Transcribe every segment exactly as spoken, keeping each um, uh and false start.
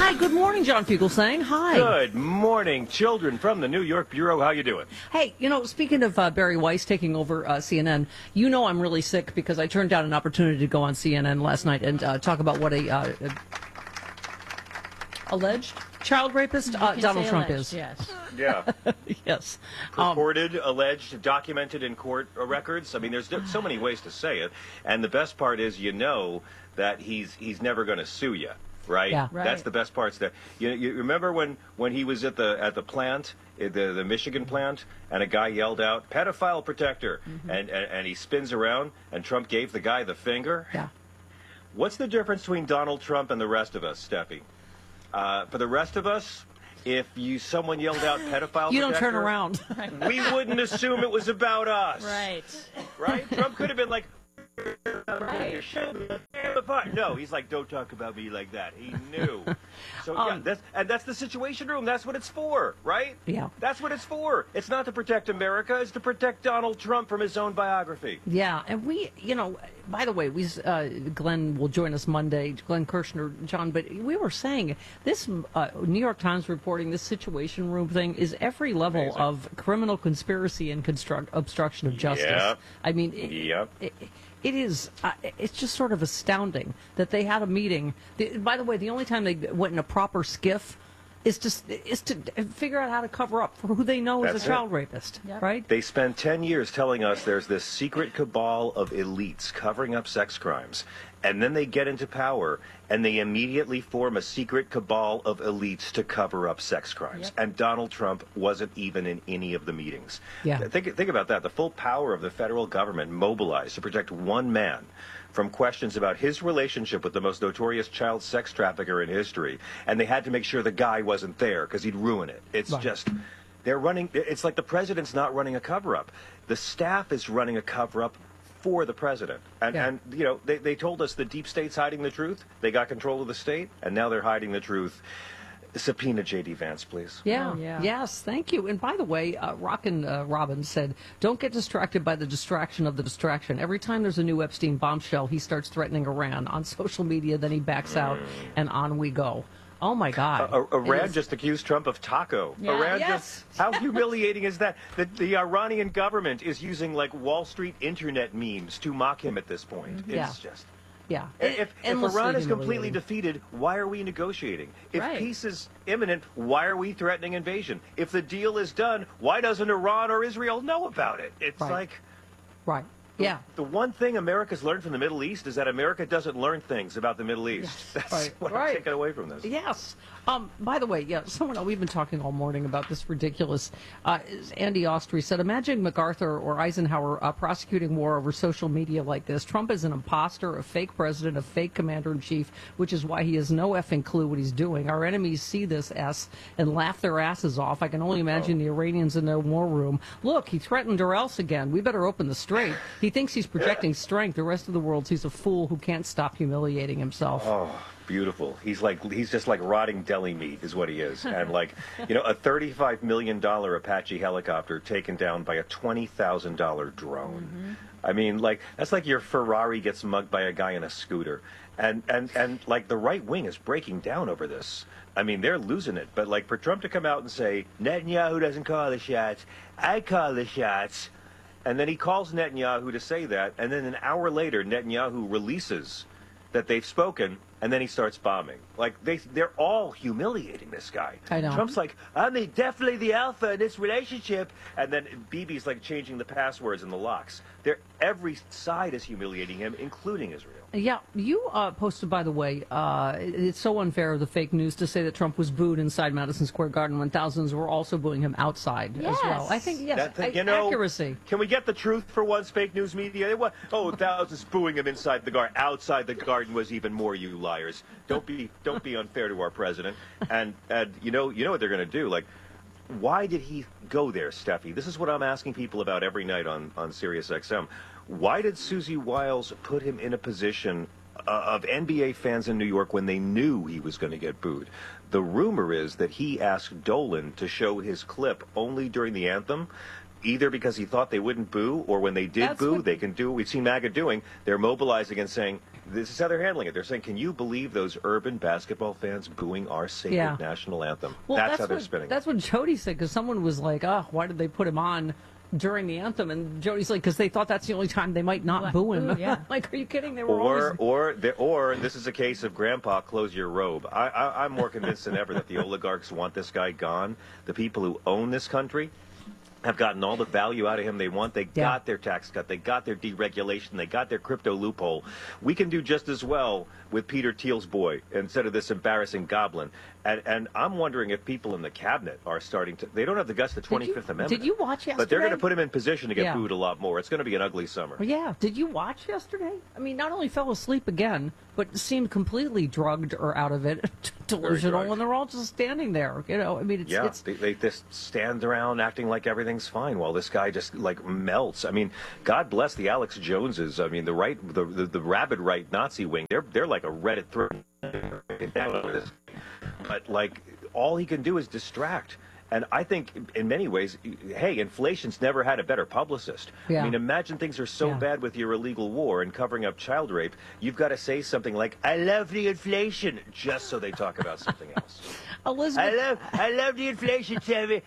Hi, good morning, John Fugelsang. Hi. Good morning, children from the New York Bureau. How you doing? Hey, you know, speaking of uh, Barry Weiss taking over uh, C N N, you know I'm really sick because I turned down an opportunity to go on C N N last night and uh, talk about what a, uh, a alleged child rapist uh, Donald Trump alleged, is. Yes. Yeah. Yes. Um, Purported, alleged, documented in court records. I mean, there's so many ways to say it. And the best part is, you know, that he's he's never going to sue you. Right? Yeah. Right. That's the best parts there. You, you remember when, when he was at the at the plant, the the Michigan plant, and a guy yelled out, "Pedophile protector," mm-hmm. and, and and he spins around, and Trump gave the guy the finger. Yeah. What's the difference between Donald Trump and the rest of us, Steffi? Uh, for the rest of us, if you someone yelled out "pedophile," you don't protector, turn around. we wouldn't assume it was about us. Right. Right? Trump could have been like, Right. no, he's like, don't talk about me like that. He knew. So yeah, Um, that's and that's the Situation Room. That's what it's for, right? Yeah. That's what it's for. It's not to protect America. It's to protect Donald Trump from his own biography. Yeah, and we, you know, by the way, we, uh, Glenn will join us Monday, Glenn Kirshner, John, but we were saying this uh, New York Times reporting, this Situation Room thing is every level Amazing. of criminal conspiracy and construct, obstruction of justice. Yep. I mean, it, Yep. it, it is, uh, it's just sort of astounding that they had a meeting. The, by the way, the only time they went in a proper skiff is to, is to figure out how to cover up for who they know is That's a it. child rapist, Yep. right? They spent ten years telling us there's this secret cabal of elites covering up sex crimes. And then they get into power, and they immediately form a secret cabal of elites to cover up sex crimes. Yep. And Donald Trump wasn't even in any of the meetings. Yeah. Think, think about that. The full power of the federal government mobilized to protect one man from questions about his relationship with the most notorious child sex trafficker in history. And they had to make sure the guy wasn't there because he'd ruin it. It's Right. just... They're running, it's like the president's not running a cover-up. The staff is running a cover-up for the president. And, Yeah. and you know, they, they told us the deep state's hiding the truth. They got control of the state, and now they're hiding the truth. Subpoena J D Vance, please. Yeah. Oh, yeah. Yes. Thank you. And by the way, uh, Rockin' uh, Robbins said, "Don't get distracted by the distraction of the distraction. Every time there's a new Epstein bombshell, he starts threatening Iran on social media. Then he backs out, and on we go." Oh my God! Uh, Iran It is- just accused Trump of taco. Yeah. Iran Yes. just, how humiliating is that? The, the Iranian government is using like Wall Street internet memes to mock him at this point. It's Yeah. just. yeah. If, if Endlessly Iran is completely humiliating. defeated, why are we negotiating? If Right. peace is imminent, why are we threatening invasion? If the deal is done, why doesn't Iran or Israel know about it? It's Right. like Right. Yeah. the one thing America's learned from the Middle East is that America doesn't learn things about the Middle East. Yes. That's Right. what Right. I'm taking away from this. Yes. Um, by the way, yeah, someone, we've been talking all morning about this ridiculous. Uh, Andy Ostry said, imagine MacArthur or Eisenhower uh, prosecuting war over social media like this. Trump is an imposter, a fake president, a fake commander-in-chief, which is why he has no effing clue what he's doing. Our enemies see this S and laugh their asses off. I can only imagine the Iranians in their war room. Look, he threatened or else again. We better open the strait. He thinks he's projecting strength. The rest of the world sees a fool who can't stop humiliating himself. Oh, beautiful. He's like he's just like rotting deli meat is what he is. And like, you know, a thirty-five million dollars Apache helicopter taken down by a twenty thousand dollars drone. Mm-hmm. I mean, like that's like your Ferrari gets mugged by a guy in a scooter. And and and like the right wing is breaking down over this. I mean, they're losing it. But like for Trump to come out and say Netanyahu doesn't call the shots, I call the shots. And then he calls Netanyahu to say that, and then an hour later, Netanyahu releases that they've spoken, and then he starts bombing. Like, they, they're all humiliating this guy. I know. Trump's like, I'm the, definitely the alpha in this relationship. And then Bibi's like changing the passwords and the locks. They're, every side is humiliating him, including Israel. Yeah, you uh, posted, by the way, uh, it's so unfair of the fake news to say that Trump was booed inside Madison Square Garden when thousands were also booing him outside as well. Yes. I think, yes, That thing, I- you know, accuracy. Can we get the truth for once, fake news media? They want, oh, thousands booing him inside the garden. Outside the garden was even more, you liars. Don't be don't be unfair to our president. And and you know you know what they're going to do. Like, why did he go there, Steffi? This is what I'm asking people about every night on on Sirius X M. Why did Susie Wiles put him in a position uh, of N B A fans in New York when they knew he was going to get booed? The rumor is that he asked Dolan to show his clip only during the anthem either because he thought they wouldn't boo, or when they did That's boo, what- they can do what we've seen MAGA doing. They're mobilizing and saying, this is how they're handling it. They're saying, can you believe those urban basketball fans booing our sacred Yeah. national anthem? Well, that's, that's, how they're what, spinning That's it. what Jody said, because someone was like, oh, why did they put him on during the anthem? And Jody's like, because they thought that's the only time they might not Like, boo him. boo, yeah. Like, are you kidding? They were Or, always... or, the, or, and this is a case of Grandpa, close your robe. I, I, I'm more convinced than ever that the oligarchs want this guy gone. The people who own this country have gotten all the value out of him they want. They Yeah. got their tax cut. They got their deregulation. They got their crypto loophole. We can do just as well with Peter Thiel's boy instead of this embarrassing goblin. And, and I'm wondering if people in the cabinet are starting to. They don't have the guts, the twenty-fifth Amendment. Did you watch yesterday? But they're going to put him in position to get Yeah. booed a lot more. It's going to be an ugly summer. Well, yeah. Did you watch yesterday? I mean, not only fell asleep again, but seemed completely drugged or out of it, delusional, drugged. and they're all just standing there. You know, I mean, it's... Yeah, it's they, they just stand around acting like everything's fine while this guy just like melts. I mean, God bless the Alex Joneses. I mean, the right, the the, the rabid right Nazi wing. They're they're like a Reddit thread. But like, all he can do is distract. And I think, in many ways, hey, inflation's never had a better publicist. Yeah. I mean, imagine things are so Yeah. bad with your illegal war and covering up child rape. You've got to say something like, "I love the inflation," just so they talk about something else. Elizabeth... I love, I love the inflation, Sammy.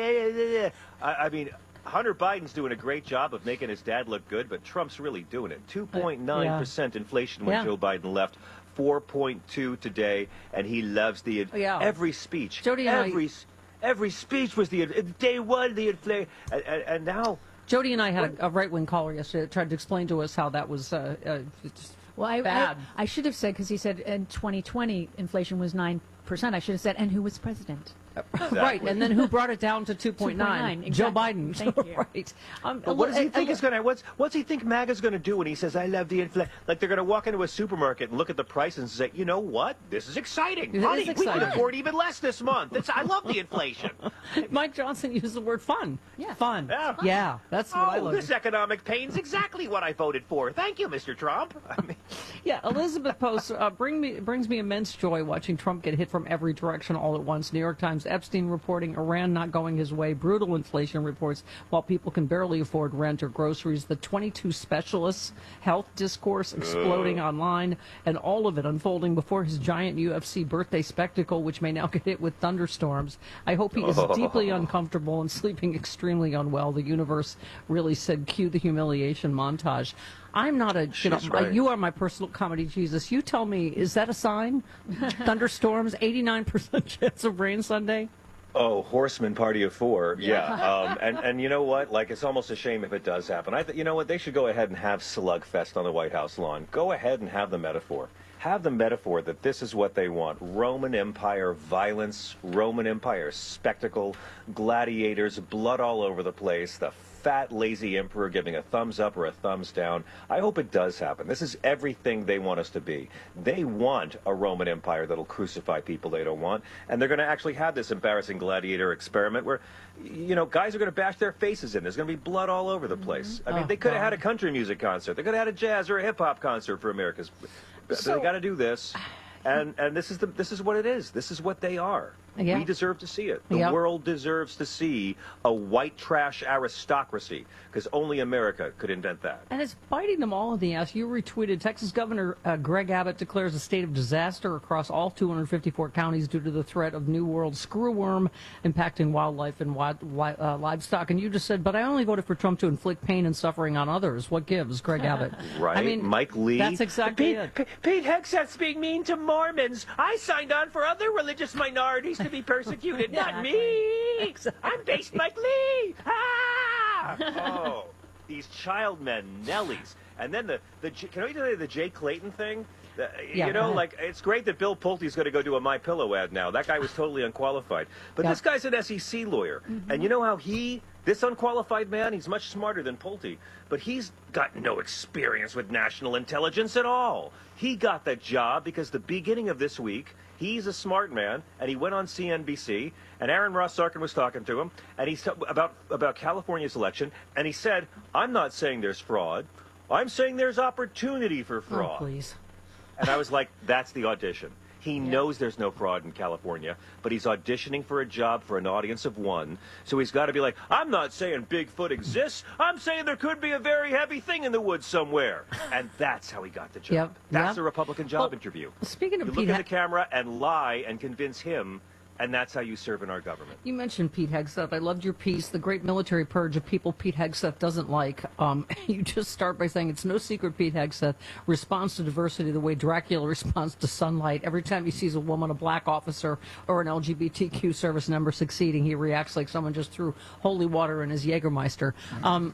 I, I, I mean, Hunter Biden's doing a great job of making his dad look good, but Trump's really doing it. two point nine percent inflation when Yeah. Joe Biden left. four point two today, and he loves the Yeah. every speech. Jody and I- every every speech was the day one the inflation, and, and, and now. Jody and I had a, a right-wing caller yesterday that tried to explain to us how that was uh, uh, just Well, I, I, bad. I should have said, because he said in twenty twenty inflation was nine percent. I should have said, and who was president? Right, and then who brought it down to two point nine? two point nine, Joe exactly. Biden. Thank you. Right. Um, But what does he and- think and- is going to? What's what's he think MAGA's going to do when he says, "I love the inflation"? Like they're going to walk into a supermarket and look at the prices and say, "You know what? This is exciting, It is honey. We exciting. can afford even less this month. It's, I love the inflation." Mike Johnson used the word fun. Yeah. Fun. Yeah. Yeah, that's what I Oh, love. this economic pain's exactly what I voted for. Thank you, Mister Trump. I mean, Yeah, Elizabeth Post uh, bring me brings me immense joy watching Trump get hit from every direction all at once. New York Times, Epstein reporting Iran not going his way, brutal inflation reports while people can barely afford rent or groceries. The twenty-two specialists, health discourse exploding online, and all of it unfolding before his giant U F C birthday spectacle, which may now get hit with thunderstorms. I hope he is deeply uncomfortable and sleeping extremely unwell. The universe really said, cue the humiliation montage. I'm not a, you know, She's right. you are my personal comedy Jesus. You tell me, is that a sign? Thunderstorms, eighty-nine percent chance of rain Sunday? oh, horseman party of four. Yeah. um, and, and you know what? Like, it's almost a shame if it does happen. I th- you know what? They should go ahead and have Slugfest on the White House lawn. Go ahead and have the metaphor. Have the metaphor that this is what they want. Roman Empire violence, Roman Empire spectacle, gladiators, blood all over the place, the fat, lazy emperor giving a thumbs up or a thumbs down. I hope it does happen. This is everything they want us to be. They want a Roman Empire that'll crucify people they don't want, and they're going to actually have this embarrassing gladiator experiment where, you know, guys are going to bash their faces in. There's going to be blood all over the place. I mean, Oh, they could have God. had a country music concert. They could have had a jazz or a hip-hop concert for America's... But So- they got to do this. And and this is the this is what it is. This is what they are. Yeah. We deserve to see it. The Yeah. world deserves to see a white trash aristocracy, because only America could invent that. And it's biting them all in the ass. You retweeted Texas Governor uh, Greg Abbott declares a state of disaster across all two hundred fifty-four counties due to the threat of New World screwworm impacting wildlife and wild, wi- uh, livestock. And you just said, but I only voted for Trump to inflict pain and suffering on others. What gives, Greg Abbott? Right? I mean, Mike Lee. That's exactly Pete, it. P- Pete Hegseth's being mean to Mormons. I signed on for other religious minorities to be persecuted, not me. Exactly. I'm based Mike Lee. Ah! Oh, these child men, Nellies. And then the, the J- can I tell you the Jay Clayton thing? The, Yeah, you go know, ahead. like, it's great that Bill Pulte's going to go do a My Pillow ad now. That guy was totally unqualified. But Yeah. this guy's an S E C lawyer. And you know how he, this unqualified man, he's much smarter than Pulte, but he's got no experience with national intelligence at all. He got that job because the beginning of this week, he's a smart man, and he went on C N B C, and Aaron Ross Sorkin was talking to him, and he's about about California's election, and he said, "I'm not saying there's fraud. I'm saying there's opportunity for Oh, fraud." please. And I was like, that's the audition. He knows there's no fraud in California, but he's auditioning for a job for an audience of one. So he's got to be like, I'm not saying Bigfoot exists. I'm saying there could be a very heavy thing in the woods somewhere. And that's how he got the job. Yep, That's yep. a Republican job Well, interview. speaking of You Pete look at Ha- the camera and lie and convince him, and that's how you serve in our government. You mentioned Pete Hegseth. I loved your piece, The Great Military Purge of People Pete Hegseth Doesn't Like. Um, you just start by saying it's no secret Pete Hegseth responds to diversity the way Dracula responds to sunlight. Every time he sees a woman, a black officer, or an L G B T Q service member succeeding, he reacts like someone just threw holy water in his Jägermeister. Um,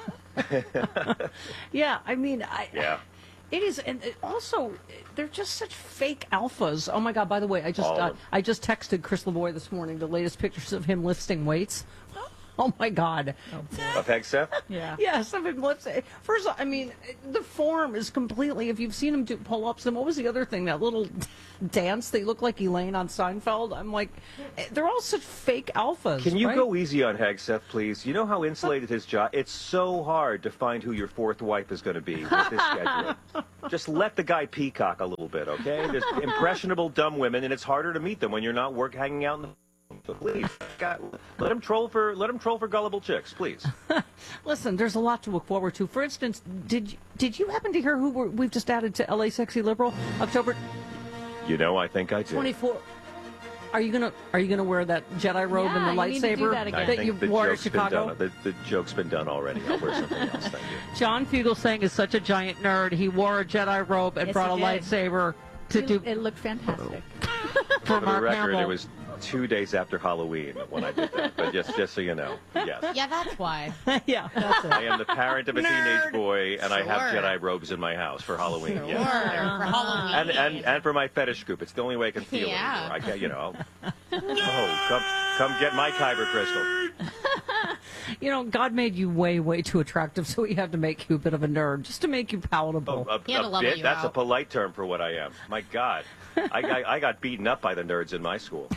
yeah, I mean, I... Yeah. It is, and it also they're just such fake alphas. Oh my God! By the way, I just All of uh, them. I just texted Chris Lavoie this morning the latest pictures of him lifting weights. Oh my God! Of Hegseth? Yeah. Yes, of him lifting. First, of all, I mean, the form is completely. If you've seen him do pull-ups, and what was the other thing? That little dance they look like Elaine on Seinfeld. I'm like, they're all such fake alphas. Can you right? go easy on Hegseth, please? You know how insulated his job. It's so hard to find who your fourth wife is going to be with his schedule. Just let the guy peacock a little bit, okay? There's impressionable, dumb women, and it's harder to meet them when you're not work hanging out in the. So please, God, let him troll for let him troll for gullible chicks, please. Listen, there's a lot to look forward to. For instance, did you, did you happen to hear who we're, we've just added to L A Sexy Liberal? October You know, I think I did. twenty-fourth. Are you gonna Are you gonna wear that Jedi robe Yeah, and the you need to do lightsaber that again. I that think you the wore at joke's been Chicago? done. The, the joke's been done already. I'll wear something else. Thank you. John Fugelsang is such a giant nerd. He wore a Jedi robe and Yes, brought a he did. lightsaber to It, do it looked fantastic. for For the Mark record, Hamill. it was two days after Halloween when I did that. But just just so you know, yes. Yeah, that's why. yeah, that's it. I am the parent of a Nerd. teenage boy, and I have Sure. Jedi robes in my house for Halloween. Sure, Yes. for Halloween. And, and and for my fetish scoop, it's the only way I can feel Yeah. it anymore. I can't, you know. Oh, come come get my Kyber crystal. You know, God made you way, way too attractive, so He had to make you a bit of a nerd, just to make you palatable. A, He had to a level bit. you That's a out. polite term for what I am. My God, I, I I got beaten up by the nerds in my school.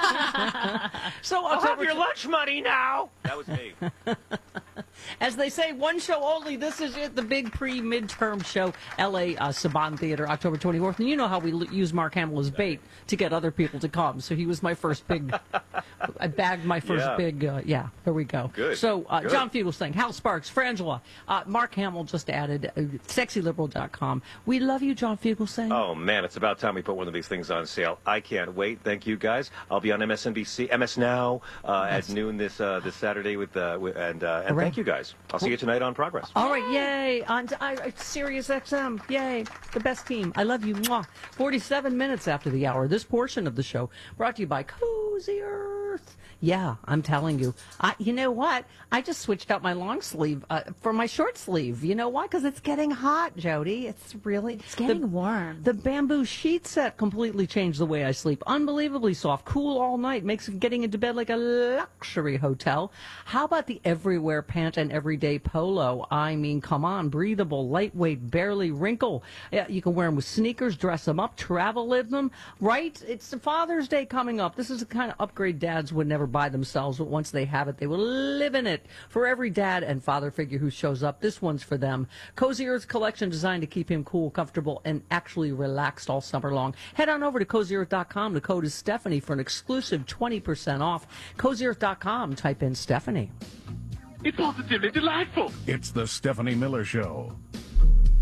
So I'll have October, your lunch money now. That was me. as they say, one show only. This is it, the big pre-midterm show, L A uh, Saban Theater, October twenty-fourth. And you know how we l- use Mark Hamill as bait to get other people to come. So he was my first big. I bagged my first Yeah. big. Uh, yeah, there we go. Good. So uh, Good. John Fugelsang, Hal Sparks, Frangela, uh, Mark Hamill just added uh, sexy liberal dot com. We love you, John Fugelsang. Oh man, it's about time we put one of these things on sale. I can't wait. Thank you guys. I'll be on M S N B C, M S Now uh, at noon this uh, this Saturday with, uh, with and uh, and Hooray. thank you guys. I'll see you tonight on Progress. All right, yay! On to, uh, Sirius X M, yay! The best team. I love you. Mwah. Forty-seven minutes after the hour. This portion of the show brought to you by Cozy Earth. Yeah, I'm telling you. I, you know what? I just switched out my long sleeve uh, for my short sleeve. You know why? Because it's getting hot, Jody. It's really It's getting the, warm. The bamboo sheet set completely changed the way I sleep. Unbelievably soft, cool all night, makes getting into bed like a luxury hotel. How about the everywhere pant and everyday polo? I mean, come on, breathable, lightweight, barely wrinkle. Yeah, you can wear them with sneakers, dress them up, travel in them. Right? It's Father's Day coming up. This is the kind of upgrade dads would never buy themselves, but once they have it, they will live in it. For every dad and father figure who shows up, this one's for them. Cozy Earth collection designed to keep him cool, comfortable, and actually relaxed all summer long. Head on over to cozy earth dot com. The code is Stephanie for an exclusive twenty percent off. cozy earth dot com. Type in Stephanie. It's positively delightful. It's the Stephanie Miller Show.